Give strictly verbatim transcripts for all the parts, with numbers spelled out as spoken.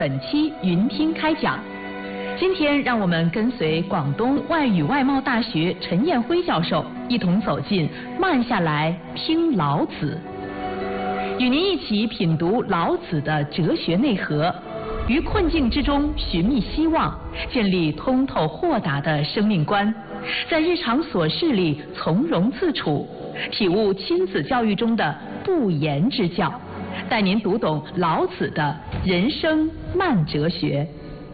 本期云听开讲，今天让我们跟随广东外语外贸大学陈彦辉教授一同走进慢下来听老子，与您一起品读老子的哲学内核，于困境之中寻觅希望，建立通透豁达的生命观，在日常琐事里从容自处，体悟亲子教育中的不言之教，带您读懂老子的人生慢哲学。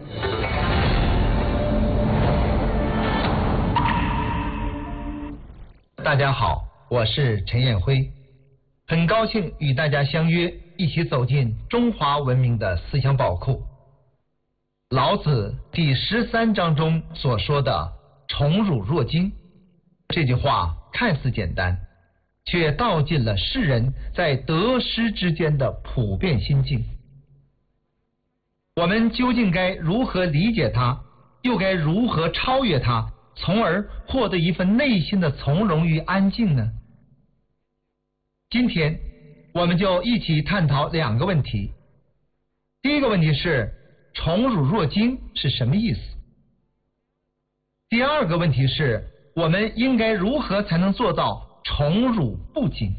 大家好，我是陈彦辉，很高兴与大家相约，一起走进中华文明的思想宝库。老子第十三章中所说的“宠辱若惊”这句话看似简单，却道尽了世人在得失之间的普遍心境。我们究竟该如何理解它，又该如何超越它，从而获得一份内心的从容与安静呢？今天我们就一起探讨两个问题。第一个问题是宠辱若惊是什么意思？第二个问题是我们应该如何才能做到宠辱不惊？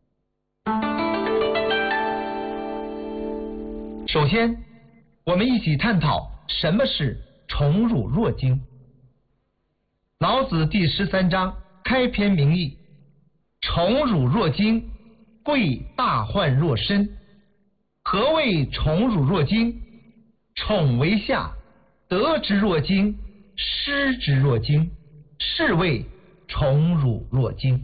首先，我们一起探讨什么是宠辱若惊。老子第十三章开篇明义：宠辱若惊，贵大患若身。何谓宠辱若惊？宠为下，得之若惊，失之若惊，是谓宠辱若惊。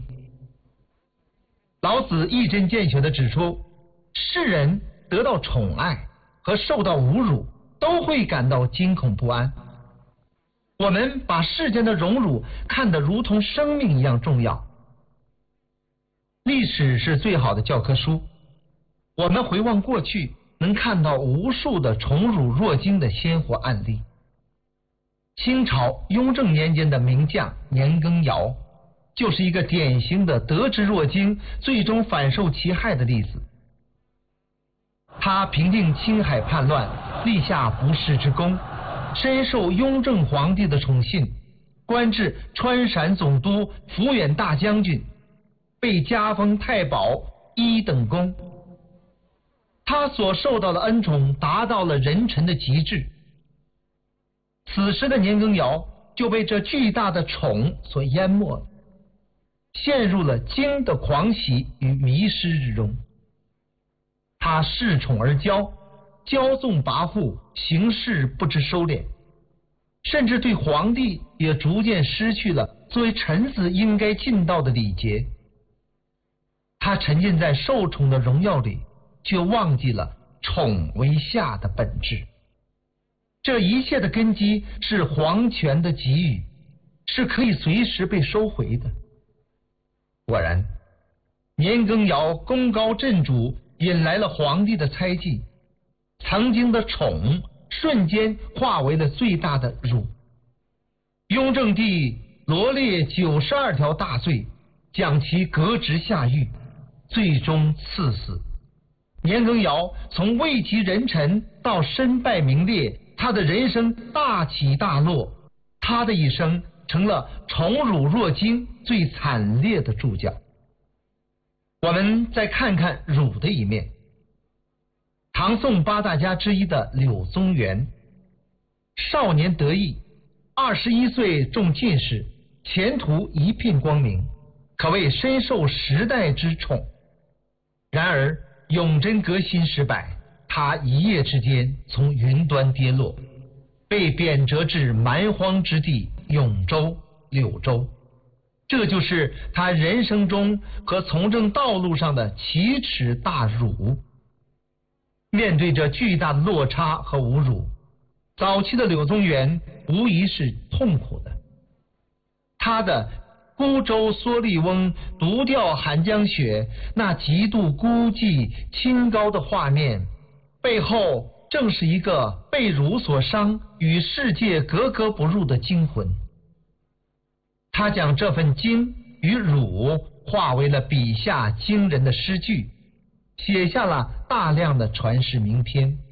老子一针见血地指出，世人得到宠爱和受到侮辱都会感到惊恐不安。我们把世间的荣辱看得如同生命一样重要。历史是最好的教科书，我们回望过去，能看到无数的宠辱若惊的鲜活案例。清朝雍正年间的名将年羹尧就是一个典型的得之若惊，最终反受其害的例子。他平定青海叛乱，立下不世之功，深受雍正皇帝的宠信，官至川陕总督、抚远大将军，被加封太保一等功。他所受到的恩宠达到了人臣的极致。此时的年羹尧就被这巨大的宠所淹没了，陷入了惊的狂喜与迷失之中。他恃宠而骄，骄纵跋扈，行事不知收敛，甚至对皇帝也逐渐失去了作为臣子应该尽到的礼节。他沉浸在受宠的荣耀里，却忘记了宠为下的本质。这一切的根基是皇权的给予，是可以随时被收回的。果然，年羹尧功高震主，引来了皇帝的猜忌，曾经的宠瞬间化为了最大的辱。雍正帝罗列九十二条大罪，将其革职下狱，最终赐死。年羹尧从位极人臣到身败名裂，他的人生大起大落，他的一生成了宠辱若惊最惨烈的注脚。我们再看看辱的一面。唐宋八大家之一的柳宗元，少年得意，二十一岁中进士，前途一片光明，可谓深受时代之宠。然而永贞革新失败，他一夜之间从云端跌落，被贬谪至蛮荒之地永州、柳州。这就是他人生中和从政道路上的奇耻大辱。面对着巨大的落差和侮辱，早期的柳宗元无疑是痛苦的。他的孤舟蓑笠翁，独钓寒江雪，那极度孤寂清高的画面，背后正是一个被辱所伤，与世界格格不入的惊魂。他将这份惊与辱化为了笔下惊人的诗句，写下了大量的传世名篇。